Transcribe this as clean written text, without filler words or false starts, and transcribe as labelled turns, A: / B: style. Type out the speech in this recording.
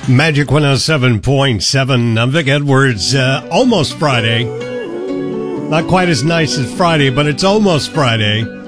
A: Magic 107.7. I'm Vic Edwards. Almost Friday. Not quite as nice as Friday, but it's almost Friday.